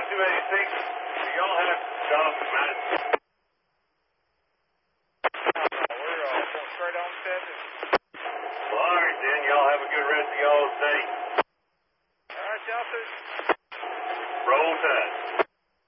286. Y'all have John Madison. We're going straight on 7. Well, all right, then. Y'all have a good rest of y'all's day. All right, y'all too. Roll Tide.